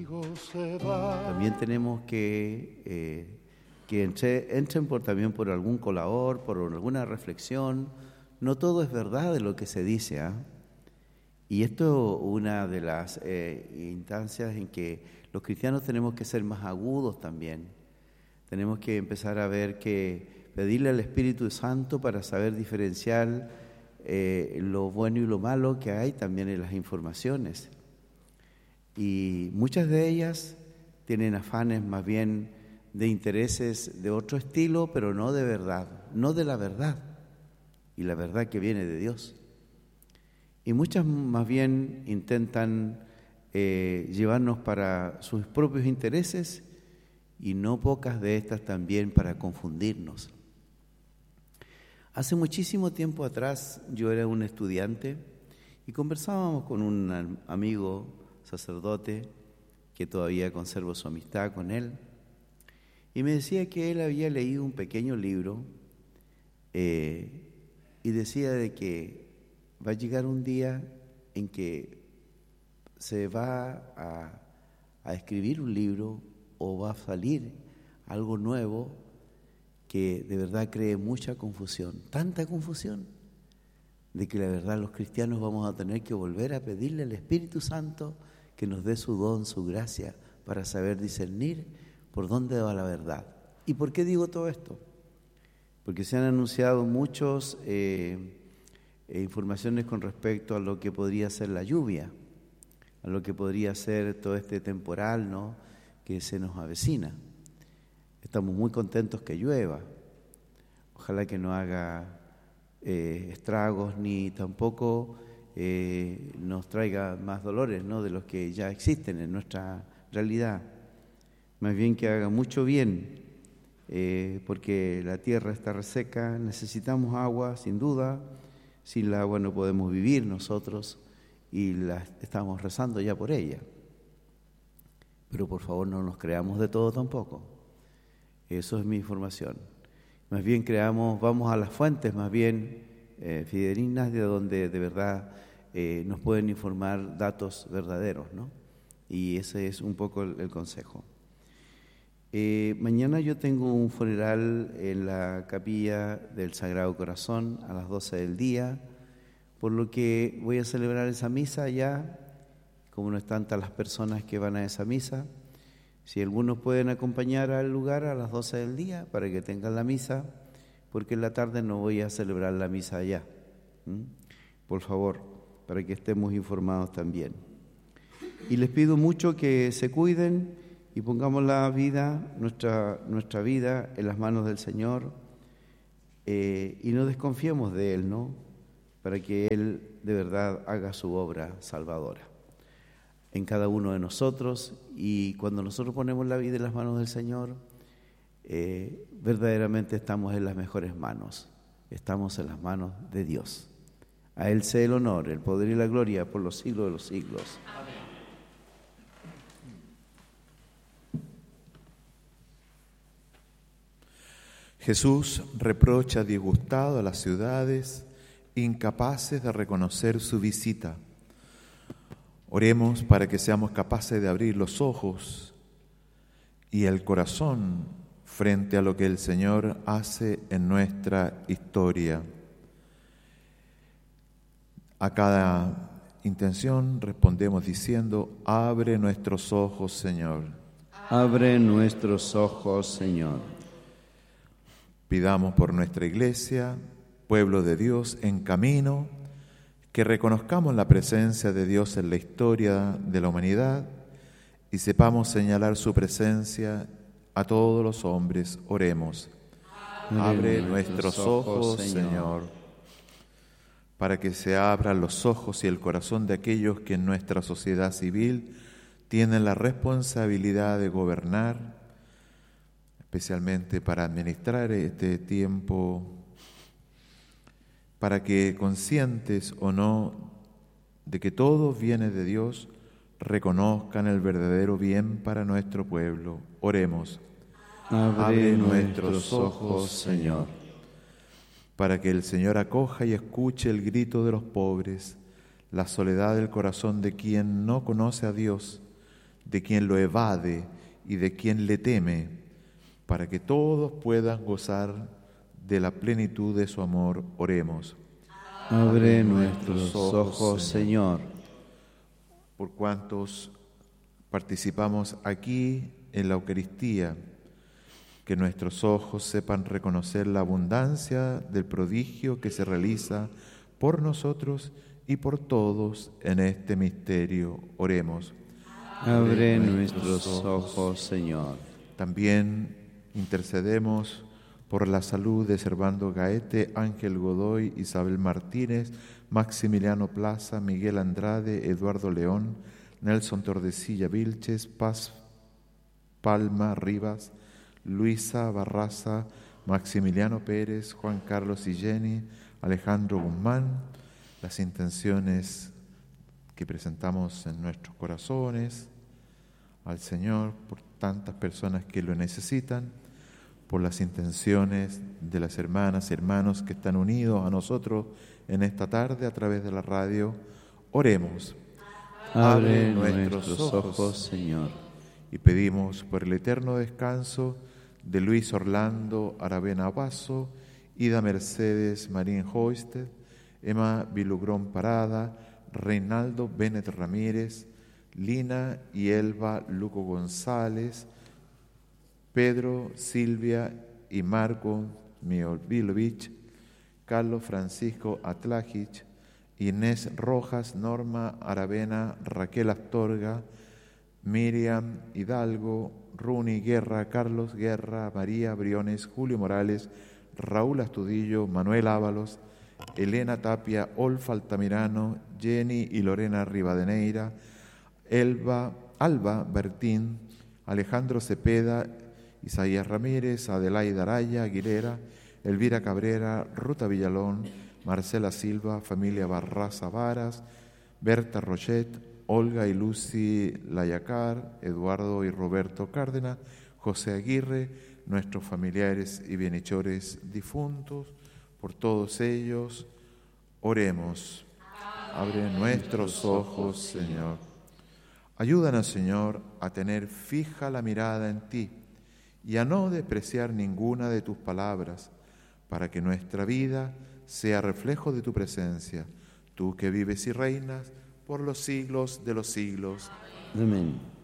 También tenemos que entren también por algún colador, por alguna reflexión. No todo es verdad de lo que se dice, ¿ah? Y esto es una de las instancias en que los cristianos tenemos que ser más agudos también. Tenemos que empezar a ver pedirle al Espíritu Santo para saber diferenciar lo bueno y lo malo que hay también en las informaciones. Y muchas de ellas tienen afanes más bien de intereses de otro estilo, pero no de verdad, no de la verdad, y la verdad que viene de Dios. Y muchas más bien intentan llevarnos para sus propios intereses, y no pocas de estas también para confundirnos. Hace muchísimo tiempo atrás yo era un estudiante y conversábamos con un amigo sacerdote que todavía conservo su amistad con él, y me decía que él había leído un pequeño libro y decía de que va a llegar un día en que se va a escribir un libro o va a salir algo nuevo que de verdad cree mucha confusión, tanta confusión, de que la verdad los cristianos vamos a tener que volver a pedirle al Espíritu Santo que nos dé su don, su gracia, para saber discernir por dónde va la verdad. ¿Y por qué digo todo esto? Porque se han anunciado muchas informaciones con respecto a lo que podría ser la lluvia, a lo que podría ser todo este temporal, ¿no?, que se nos avecina. Estamos muy contentos que llueva. Ojalá que no haga estragos ni tampoco nos traiga más dolores, ¿no?, de los que ya existen en nuestra realidad. Más bien que haga mucho bien, porque la tierra está reseca, necesitamos agua, sin duda. Sin el agua no podemos vivir nosotros y estamos rezando ya por ella. Pero por favor no nos creamos de todo tampoco. Eso es mi información. Más bien vamos a las fuentes más bien fidedignas, de donde de verdad nos pueden informar datos verdaderos, ¿no? Y ese es un poco el consejo. Mañana yo tengo un funeral en la capilla del Sagrado Corazón a las 12 del día, por lo que voy a celebrar esa misa allá. Como no están tantas las personas que van a esa misa, si algunos pueden acompañar al lugar a las 12 del día para que tengan la misa, porque en la tarde no voy a celebrar la misa allá. Por favor, para que estemos informados también. Y les pido mucho que se cuiden y pongamos la vida, nuestra vida en las manos del Señor, y no desconfiemos de Él, ¿no?, para que Él de verdad haga su obra salvadora en cada uno de nosotros. Y cuando nosotros ponemos la vida en las manos del Señor, verdaderamente estamos en las mejores manos, estamos en las manos de Dios. A Él sea el honor, el poder y la gloria por los siglos de los siglos. Amén. Jesús reprocha disgustado a las ciudades incapaces de reconocer su visita. Oremos para que seamos capaces de abrir los ojos y el corazón frente a lo que el Señor hace en nuestra historia. A cada intención respondemos diciendo: abre nuestros ojos, Señor. Abre nuestros ojos, Señor. Pidamos por nuestra Iglesia, pueblo de Dios en camino, que reconozcamos la presencia de Dios en la historia de la humanidad y sepamos señalar su presencia a todos los hombres. Oremos. Abre nuestros ojos, Señor, para que se abran los ojos y el corazón de aquellos que en nuestra sociedad civil tienen la responsabilidad de gobernar, especialmente para administrar este tiempo, para que, conscientes o no de que todo viene de Dios, reconozcan el verdadero bien para nuestro pueblo. Oremos. Abre nuestros ojos, Señor. Para que el Señor acoja y escuche el grito de los pobres, la soledad del corazón de quien no conoce a Dios, de quien lo evade y de quien le teme, para que todos puedan gozar de la plenitud de su amor. Oremos. Abre nuestros ojos, Señor. Por cuantos participamos aquí en la Eucaristía, que nuestros ojos sepan reconocer la abundancia del prodigio que se realiza por nosotros y por todos en este misterio. Oremos. Abre nuestros ojos, Señor. También intercedemos por la salud de Servando Gaete, Ángel Godoy, Isabel Martínez, Maximiliano Plaza, Miguel Andrade, Eduardo León, Nelson Tordesilla Vilches, Paz Palma Rivas, Luisa Barraza, Maximiliano Pérez, Juan Carlos Illeni, Alejandro Guzmán, las intenciones que presentamos en nuestros corazones al Señor por tantas personas que lo necesitan, por las intenciones de las hermanas y hermanos que están unidos a nosotros en esta tarde a través de la radio. Oremos. Abre nuestros ojos, Señor. Y pedimos por el eterno descanso de Luis Orlando Aravena Aguaso, Ida Mercedes Marín Hoisted, Emma Vilugrón Parada, Reinaldo Bennett Ramírez, Lina y Elba Luco González, Pedro, Silvia y Marco Miolvilovich, Carlos Francisco Atlajic, Inés Rojas, Norma Aravena, Raquel Astorga, Miriam Hidalgo, Runi Guerra, Carlos Guerra, María Briones, Julio Morales, Raúl Astudillo, Manuel Ábalos, Elena Tapia, Olfa Altamirano, Jenny y Lorena Rivadeneira, Alba Bertín, Alejandro Cepeda, Isaías Ramírez, Adelaida Araya Aguilera, Elvira Cabrera, Ruta Villalón, Marcela Silva, familia Barraza Varas, Berta Rochet, Olga y Lucy Layacar, Eduardo y Roberto Cárdenas, José Aguirre, nuestros familiares y bienhechores difuntos, por todos ellos, oremos. Abre nuestros ojos, Señor. Ayúdanos, Señor, a tener fija la mirada en ti y a no despreciar ninguna de tus palabras, para que nuestra vida sea reflejo de tu presencia, tú que vives y reinas por los siglos de los siglos. Amén.